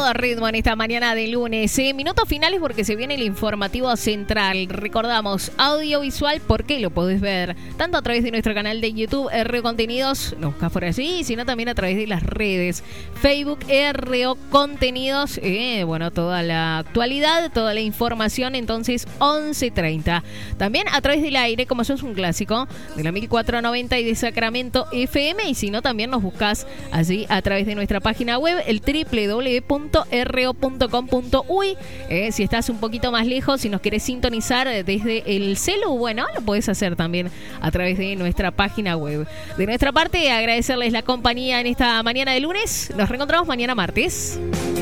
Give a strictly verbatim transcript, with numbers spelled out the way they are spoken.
todo ritmo en esta mañana de lunes. ¿eh? Minutos finales porque se viene el informativo central. Recordamos, audiovisual, porque lo podés ver tanto a través de nuestro canal de YouTube, R O Contenidos, lo buscas por allí, sino también a través de las redes. Facebook, R O Contenidos, eh, bueno, toda la actualidad, toda la información, entonces once treinta. También a través del aire, como sos un clásico, de la mil cuatrocientos noventa y de Sacramento F M, y si no, también nos buscas allí a través de nuestra página web, el doble u doble u doble u punto r o punto com punto u y. Eh, si estás un poquito más lejos, si nos querés sintonizar desde el celu, bueno, lo podés hacer también a través de nuestra página web. De nuestra parte, agradecerles la compañía en esta mañana de lunes. Nos reencontramos mañana martes.